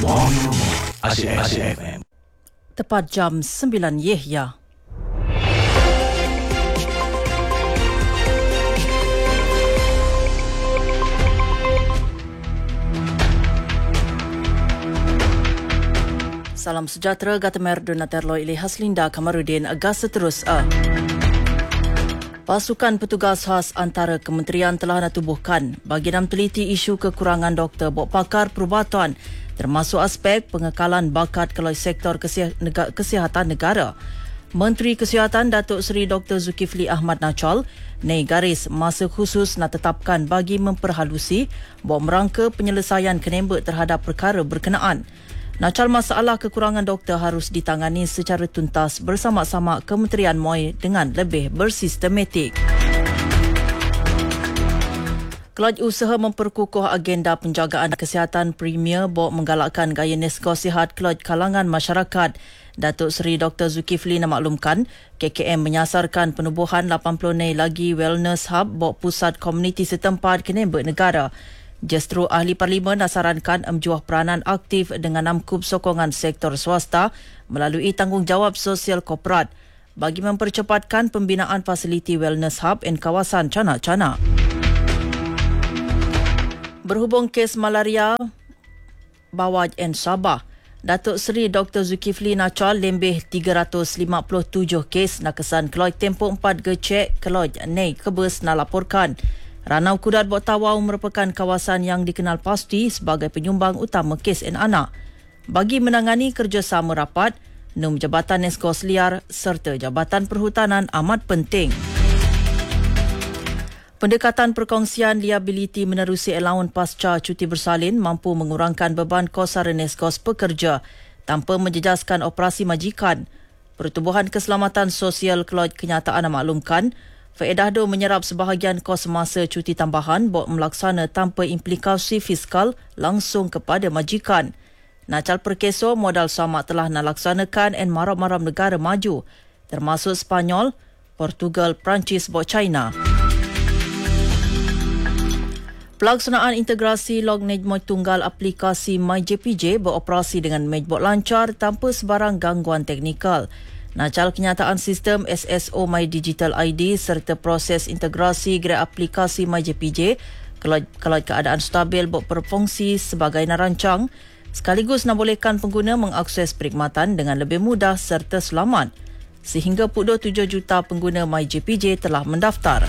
Asyik FM. Tepat jam 9 Yehya. Salam sejahtera, Gatamer Donaterlo Ili Haslinda Kamarudin Agas seterus Pasukan petugas khas antara kementerian telah ditubuhkan bagi teliti isu kekurangan doktor buat pakar perubatan termasuk aspek pengekalan bakat kelai sektor kesihatan negara. Menteri Kesihatan Datuk Seri Dr. Zulkifli Ahmad Nachal naik garis masa khusus nak tetapkan bagi memperhalusi buat merangka penyelesaian kenembek terhadap perkara berkenaan. Nachal masalah kekurangan doktor harus ditangani secara tuntas bersama-sama Kementerian MOI dengan lebih bersistematik. Kelaj usaha memperkukuh agenda penjagaan kesihatan premier bawa menggalakkan gaya nesko sihat kelaj kalangan masyarakat. Datuk Seri Dr. Zulkifli memaklumkan KKM menyasarkan penubuhan 80 lagi wellness hub bawa pusat komuniti setempat kenembek negara. Justru ahli parlimen nasarankan menjuah peranan aktif dengan namkub sokongan sektor swasta melalui tanggungjawab sosial korporat bagi mempercepatkan pembinaan fasiliti wellness hub di kawasan Canak-Canak. Berhubung kes malaria Bawaj dan Sabah, Datuk Seri Dr. Zulkifli Nachal lembih 357 kes nak kesan keloj tempoh 4 gecek keloj nei kebes nak laporkan. Ranau Kudat Boktawau merupakan kawasan yang dikenal pasti sebagai penyumbang utama kes anak. Bagi menangani kerjasama rapat, Jabatan Eskos Liar serta Jabatan Perhutanan amat penting. Pendekatan perkongsian liability menerusi allowance pasca cuti bersalin mampu mengurangkan beban kosaran Eskos pekerja tanpa menjejaskan operasi majikan. Pertubuhan Keselamatan Sosial Keloj Kenyataan maklumkan, faedah itu menyerap sebahagian kos masa cuti tambahan buat melaksana tanpa implikasi fiskal langsung kepada majikan. Nachal perkeso modal sama telah nalaksanakan dan maram-maram negara maju termasuk Spanyol, Portugal, Perancis buat China. Pelaksanaan integrasi log Nejmoj tunggal aplikasi MyJPJ beroperasi dengan mejbot lancar tanpa sebarang gangguan teknikal. Nachal kenyataan sistem SSO My Digital ID serta proses integrasi gerak aplikasi MyJPJ kalau keadaan stabil berfungsi sebagai narancang sekaligus membolehkan pengguna mengakses perkhidmatan dengan lebih mudah serta selamat. Sehingga 7 juta pengguna MyJPJ telah mendaftar.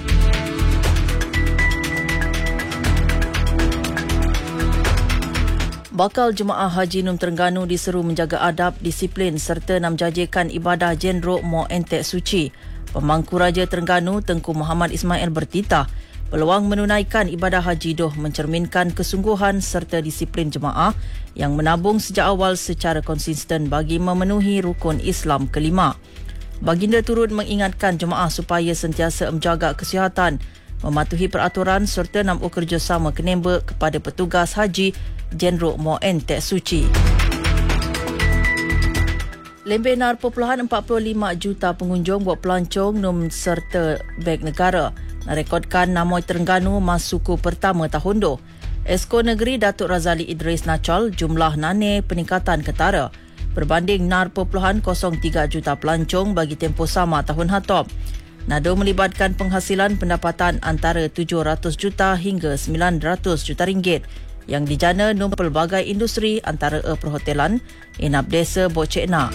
Bakal Jemaah Haji Num Terengganu diseru menjaga adab, disiplin serta menjajikan ibadah Jenrok Mo Entek Suci. Pemangku Raja Terengganu Tengku Muhammad Ismail bertitah peluang menunaikan ibadah haji doh mencerminkan kesungguhan serta disiplin jemaah yang menabung sejak awal secara konsisten bagi memenuhi rukun Islam kelima. Baginda turut mengingatkan jemaah supaya sentiasa menjaga kesihatan, mematuhi peraturan serta nak bekerjasama kenembek kepada petugas haji Jenrok Mo Entek Suci. Lebih 45 juta pengunjung buat pelancong num serta beg negara merekodkan Namoi Terengganu masuku pertama tahun do. Esko Negeri Datuk Razali Idris Nachal jumlah nane peningkatan ketara berbanding 0.03 juta pelancong bagi tempoh sama tahun hatop. Nado melibatkan penghasilan pendapatan antara 700 juta hingga 900 juta ringgit yang dijana num pelbagai industri antara perhotelan, inap desa, bocekna.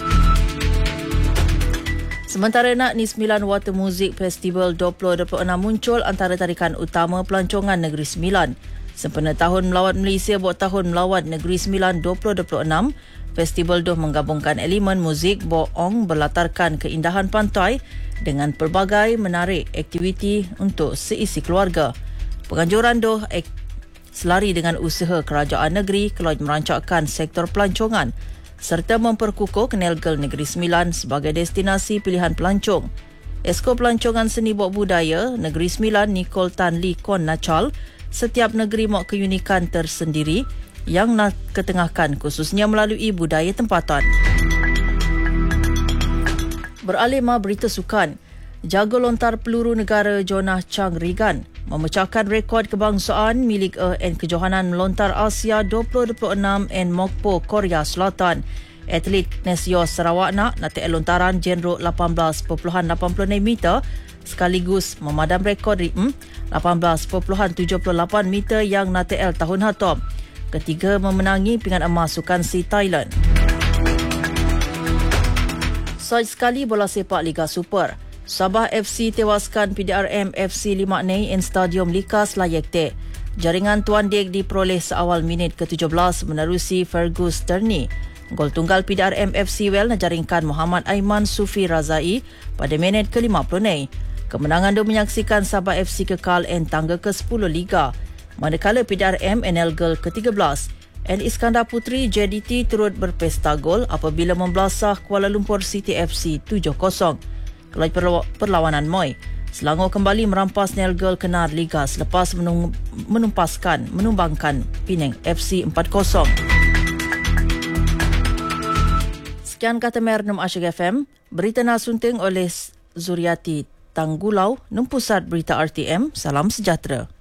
Sementara nak ni 9 Water Music Festival 2026 muncul antara tarikan utama pelancongan Negeri Sembilan. Sempena Tahun Melawat Malaysia buat Tahun Melawat Negeri Sembilan 2026, festival itu menggabungkan elemen muzik boong berlatarkan keindahan pantai dengan pelbagai menarik aktiviti untuk seisi keluarga. Penganjuran itu selari dengan usaha kerajaan negeri keloj merancangkan sektor pelancongan serta memperkukuh Kenelgel Negeri Sembilan sebagai destinasi pilihan pelancong. Esko Pelancongan Seni Buat Budaya Negeri Sembilan Nicole Tan Lee Kon Nachal, setiap negeri mahu keunikan tersendiri yang nak ketengahkan khususnya melalui budaya tempatan. Beralih berita sukan. Jago lontar peluru negara Jonah Chang Regan memecahkan rekod kebangsaan milik kejohanan melontar Asia 2026 and Mokpo Korea Selatan. Atlet Nesio Sarawak nak lontaran genre 18.86 meter sekaligus memadam rekod 18.78 meter yang NATL tahun hatom. Ketiga memenangi pingat emas Sukan Si Thailand. Sekali bola sepak Liga Super. Sabah FC tewaskan PDRM FC 5 Nei in Stadium Likas Layakte. Jaringan Tuan Dek diperoleh seawal minit ke-17 menerusi Fergus Turney. Gol tunggal PDRM FC najaringkan Muhammad Aiman Sufi Razai pada minit ke-50 Nei. Kemenangan itu menyaksikan Sabah FC kekal in tangga ke-10 Liga. Manakala PDRM NL Girl ke-13 and Iskandar Putri JDT turut berpesta gol apabila membelasah Kuala Lumpur City FC 7-0. Kelaj perlawanan Moi, Selangor kembali merampas NL Girl Kenar Liga selepas menumbangkan Penang FC 4-0. Sekian kata Mernum Asyik FM, berita nasunting oleh Zuriati Tanggulau, Pusat Berita RTM. Salam sejahtera.